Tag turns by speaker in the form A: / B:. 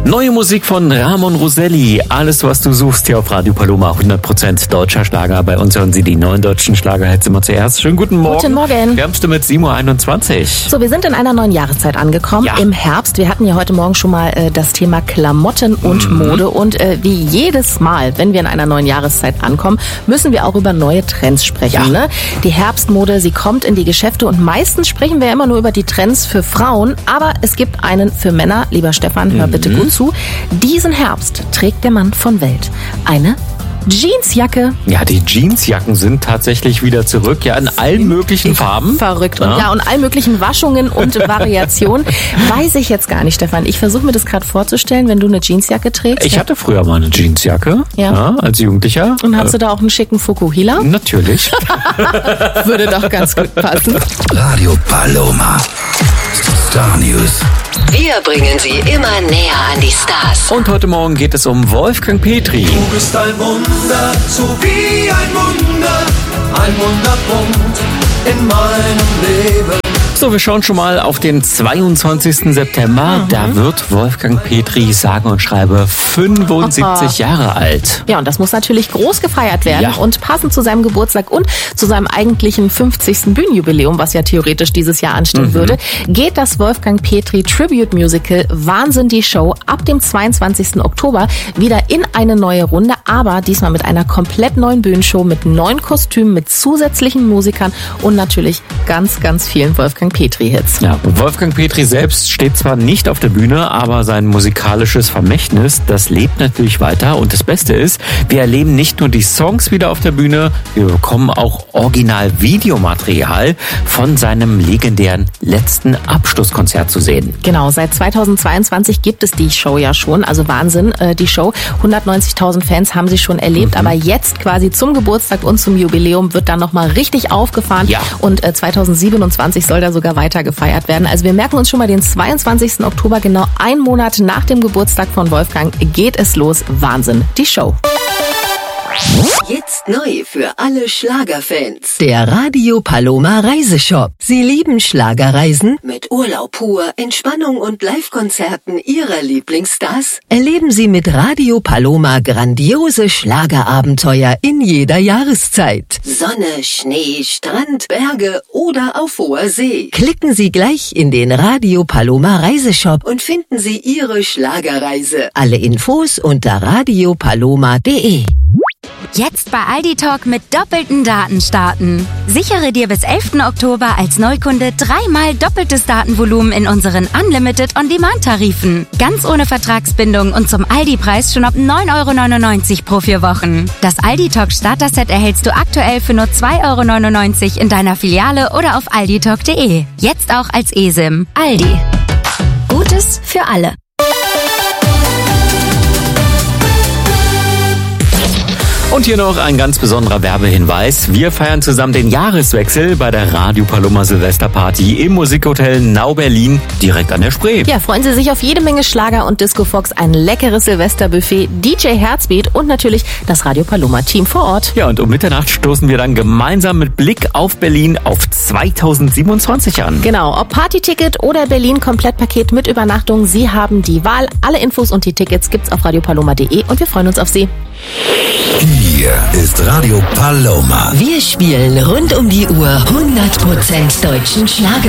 A: Neue Musik von Ramon Roselli. Alles, was du suchst hier auf Radio Paloma. 100% deutscher Schlager. Bei uns hören Sie die neuen deutschen Schlagerhits immer zuerst. Schönen guten Morgen.
B: Guten Morgen.
A: Wärmste mit 7.21 Uhr.
B: So, wir sind in einer neuen Jahreszeit angekommen.
A: Ja.
B: Im Herbst. Wir hatten ja heute Morgen schon mal das Thema Klamotten und Mode. Und wie jedes Mal, wenn wir in einer neuen Jahreszeit ankommen, müssen wir auch über neue Trends sprechen.
A: Ja.
B: Ne? Die Herbstmode, sie kommt in die Geschäfte und meistens sprechen wir immer nur über die Trends für Frauen. Aber es gibt einen für Männer. Lieber Stefan, hör bitte gut zu. Diesen Herbst trägt der Mann von Welt eine Jeansjacke.
A: Ja, die Jeansjacken sind tatsächlich wieder zurück. Ja, in allen möglichen Farben.
B: Verrückt. Und und allen möglichen Waschungen und Variationen. Weiß ich jetzt gar nicht, Stefan. Ich versuche mir das gerade vorzustellen, wenn du eine Jeansjacke trägst.
A: Ich hatte früher mal eine Jeansjacke.
B: Ja.
A: Als Jugendlicher.
B: Und hast du da auch einen schicken Fukuhila?
A: Natürlich.
B: Würde doch ganz gut passen.
C: Radio Paloma. Star News.
D: Wir bringen Sie immer näher an die Stars.
A: Und heute Morgen geht es um Wolfgang Petri.
E: Du bist ein Wunder, so wie ein Wunder, ein Wunderpunkt in meinem Leben.
A: So, wir schauen schon mal auf den 22. September. Da wird Wolfgang Petri, sage und schreibe, 75 Jahre alt.
B: Ja, und das muss natürlich groß gefeiert werden.
A: Ja.
B: Und passend zu seinem Geburtstag und zu seinem eigentlichen 50. Bühnenjubiläum, was ja theoretisch dieses Jahr anstehen würde, geht das Wolfgang Petri Tribute Musical Wahnsinn, die Show, ab dem 22. Oktober wieder in eine neue Runde, aber diesmal mit einer komplett neuen Bühnenshow, mit neuen Kostümen, mit zusätzlichen Musikern und natürlich ganz, ganz vielen Wolfgang Petri-Hits.
A: Ja, Wolfgang Petri selbst steht zwar nicht auf der Bühne, aber sein musikalisches Vermächtnis, das lebt natürlich weiter. Und das Beste ist, wir erleben nicht nur die Songs wieder auf der Bühne, wir bekommen auch Original-Videomaterial von seinem legendären letzten Abschlusskonzert zu sehen.
B: Genau, seit 2022 gibt es die Show ja schon, also Wahnsinn, die Show. 190.000 Fans haben sie schon erlebt, aber jetzt quasi zum Geburtstag und zum Jubiläum wird dann nochmal richtig aufgefahren.
A: Ja.
B: Und 2027 soll da sogar weiter gefeiert werden. Also wir merken uns schon mal den 22. Oktober, genau einen Monat nach dem Geburtstag von Wolfgang, geht es los. Wahnsinn, die Show.
D: Jetzt neu für alle Schlagerfans.
F: Der Radio Paloma Reiseshop. Sie lieben Schlagerreisen?
D: Mit Urlaub pur, Entspannung und Live-Konzerten Ihrer Lieblingsstars.
F: Erleben Sie mit Radio Paloma grandiose Schlagerabenteuer in jeder Jahreszeit.
D: Sonne, Schnee, Strand, Berge oder auf hoher See.
F: Klicken Sie gleich in den Radio Paloma Reiseshop
D: Und finden Sie Ihre Schlagerreise.
F: alle Infos unter radiopaloma.de.
G: Jetzt bei Aldi Talk mit doppelten Daten starten. Sichere dir bis 11. Oktober als Neukunde 3-mal doppeltes Datenvolumen in unseren Unlimited On-Demand-Tarifen. Ganz ohne Vertragsbindung und zum Aldi-Preis schon ab 9,99 € pro 4 Wochen. Das Aldi Talk Starter-Set erhältst du aktuell für nur 2,99 € in deiner Filiale oder auf alditalk.de. Jetzt auch als eSIM. Aldi. Gutes für alle.
A: Und hier noch ein ganz besonderer Werbehinweis. Wir feiern zusammen den Jahreswechsel bei der Radio Paloma Silvesterparty im Musikhotel Nau Berlin, direkt an der Spree.
B: Ja, freuen Sie sich auf jede Menge Schlager und Disco-Fox, ein leckeres Silvesterbuffet, DJ Herzbeat und natürlich das Radio Paloma-Team vor Ort.
A: Ja, und um Mitternacht stoßen wir dann gemeinsam mit Blick auf Berlin auf 2027 an.
B: Genau, ob Partyticket oder Berlin-Komplettpaket mit Übernachtung, Sie haben die Wahl. Alle Infos und die Tickets gibt's auf radiopaloma.de und wir freuen uns auf Sie.
C: Hier ist Radio Paloma.
F: Wir spielen rund um die Uhr 100% deutschen Schlager.